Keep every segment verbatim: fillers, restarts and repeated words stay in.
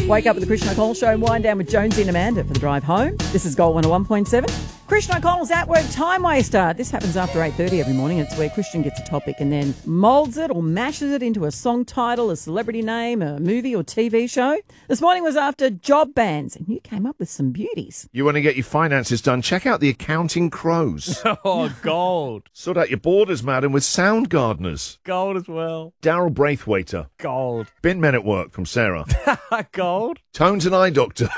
Wake up with the Christian O'Connell Show and wind down with Jonesy and Amanda for the drive home. This is Gold one oh one point seven. Christian O'Connell's At Work Time Waster. This happens after eight thirty every morning. It's where Christian gets a topic and then moulds it or mashes it into a song title, a celebrity name, a movie or T V show. This morning was after job bans, and you came up with some beauties. You want to get your finances done? Check out the Accounting Crows. Oh, gold. Sort out your borders, madam, with Sound Gardeners. Gold as well. Daryl Braithwaiter. Gold. Bin Men at Work from Sarah. Gold. Tones and Eye Doctor.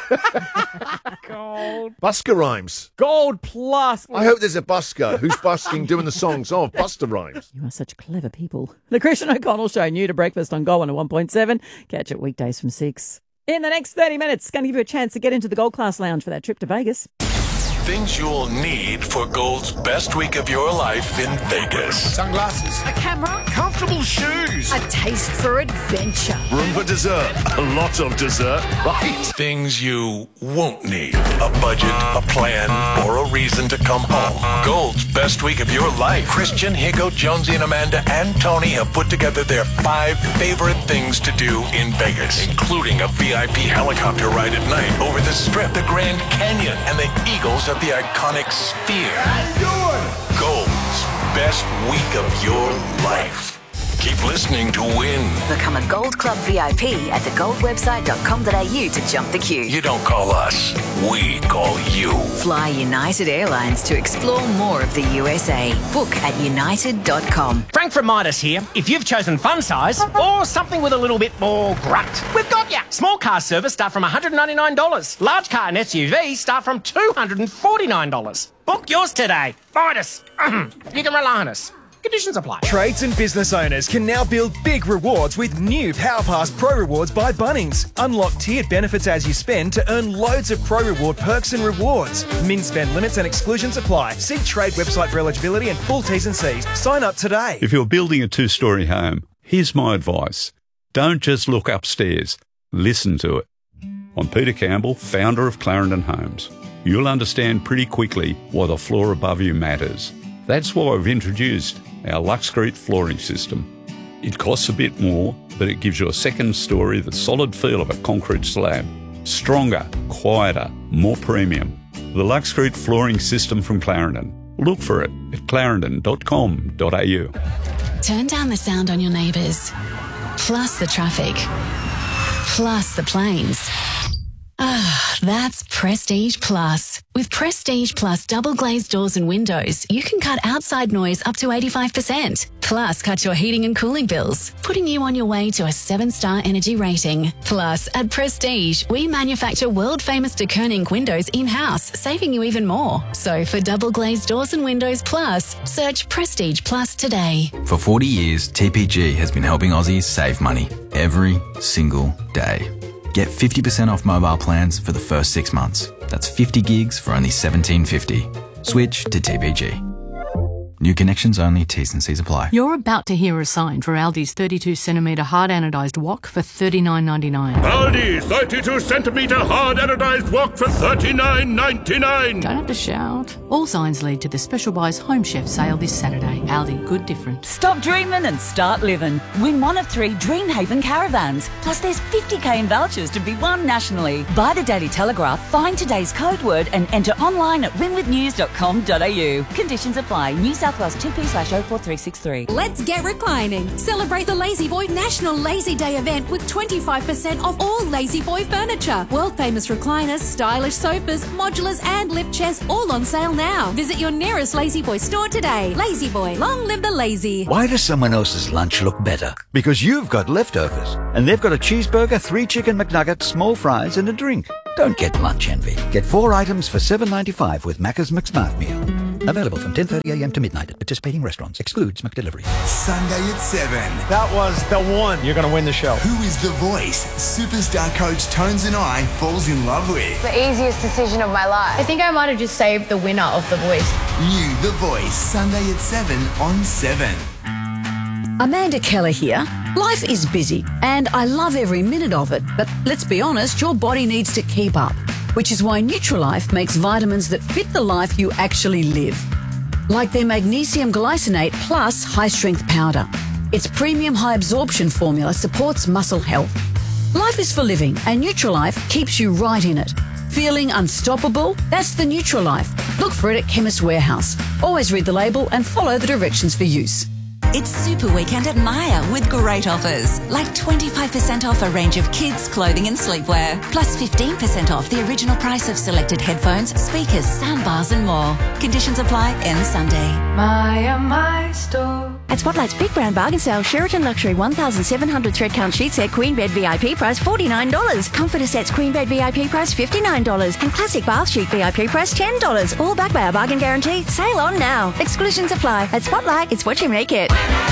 Gold. Busker Rhymes. Gold plus. I hope there's a busker who's busking doing the songs of Buster Rhymes. You are such clever people. The Christian O'Connell Show, new to breakfast on Gold one oh one point seven. Catch it weekdays from six. In the next thirty minutes, going to give you a chance to get into the Gold Class Lounge for that trip to Vegas. Things you'll need for Gold's best week of your life in Vegas. Sunglasses. A camera. Comfortable shoes. A taste for adventure. Room for dessert. A lot of dessert, right? Things you won't need. A budget, a plan, or a reason to come home. Gold's best week of your life. Christian, Higo, Jonesy, and Amanda and Tony have put together their five favorite things to do in Vegas, including a V I P helicopter ride at night over the Strip, the Grand Canyon, and the Eagles of the iconic Sphere. Gold's best week of your life. Keep listening to win. Become a Gold Club V I P at the gold website dot com dot a u to jump the queue. You don't call us, we call you. Fly United Airlines to explore more of the U S A. Book at united dot com. Frank from Midas here. If you've chosen fun size or something with a little bit more grunt, we've got ya. Small car service start from one hundred ninety-nine dollars. Large car and S U V start from two hundred forty-nine dollars. Book yours today. Midas. You can rely on us. Conditions apply. Trades and business owners can now build big rewards with new PowerPass Pro Rewards by Bunnings. Unlock tiered benefits as you spend to earn loads of Pro Reward perks and rewards. Min spend limits and exclusions apply. See trade website for eligibility and full T's and C's. Sign up today. If you're building a two-storey home, here's my advice. Don't just look upstairs. Listen to it. I'm Peter Campbell, founder of Clarendon Homes. You'll understand pretty quickly why the floor above you matters. That's why we've introduced our Luxcrete flooring system. It costs a bit more, but it gives you a second story, the solid feel of a concrete slab. Stronger, quieter, more premium. The Luxcrete flooring system from Clarendon. Look for it at clarendon dot com dot a u. Turn down the sound on your neighbours, plus the traffic, plus the planes. Ah, that's Prestige Plus. With Prestige Plus double glazed doors and windows, you can cut outside noise up to eighty-five percent. Plus, cut your heating and cooling bills, putting you on your way to a seven-star energy rating. Plus, at Prestige, we manufacture world-famous de Koning windows in-house, saving you even more. So, for double glazed doors and windows plus, search Prestige Plus today. For forty years, T P G has been helping Aussies save money every single day. Get fifty percent off mobile plans for the first six months. That's fifty gigs for only seventeen fifty. Switch to T P G. New connections only, T's and C's apply. You're about to hear a sign for Aldi's thirty-two centimetre hard anodised wok for thirty-nine ninety-nine. Aldi, thirty-two centimetre hard anodised wok for thirty-nine ninety-nine. Don't have to shout. All signs lead to the Special Buys Home Chef sale this Saturday. Aldi, good different. Stop dreaming and start living. Win one of three Dreamhaven caravans. Plus there's fifty k in vouchers to be won nationally. Buy the Daily Telegraph, find today's code word and enter online at win with news dot com dot a u. Conditions apply. New South Wales two P slash oh four three six three. Let's get reclining. Celebrate the Lazy Boy National Lazy Day event with twenty-five percent off all Lazy Boy furniture. World famous recliners, stylish sofas, modulars and lift chairs all on sale now. Visit your nearest Lazy Boy store today. Lazy Boy, long live the lazy. Why does someone else's lunch look better? Because you've got leftovers. And they've got a cheeseburger, three chicken McNuggets, small fries and a drink. Don't get lunch envy. Get four items for seven ninety-five with Macca's McSmart Meal. Available from ten thirty a m to midnight at participating restaurants. Excludes McDelivery. Sunday at seven. That was the one. You're going to win the show. Who is the voice superstar coach Tones and I falls in love with? The easiest decision of my life. I think I might have just saved the winner of The Voice. New The Voice, Sunday at seven on seven. Amanda Keller here. Life is busy and I love every minute of it, but let's be honest, your body needs to keep up, which is why Nutrilife makes vitamins that fit the life you actually live. Like their magnesium glycinate plus high-strength powder. Its premium high absorption formula supports muscle health. Life is for living, and Nutrilife keeps you right in it. Feeling unstoppable? That's the Nutrilife. Look for it at Chemist Warehouse. Always read the label and follow the directions for use. It's Super Weekend at Myer with great offers, like twenty-five percent off a range of kids' clothing and sleepwear, plus fifteen percent off the original price of selected headphones, speakers, soundbars and more. Conditions apply end Sunday. Myer, my store. At Spotlight's Big Brand Bargain Sale, Sheraton Luxury one thousand seven hundred thread count sheet set queen bed V I P price forty-nine dollars. Comforter sets queen bed V I P price fifty-nine dollars. And classic bath sheet V I P price ten dollars. All backed by our bargain guarantee. Sale on now. Exclusions apply. At Spotlight, it's what you make it.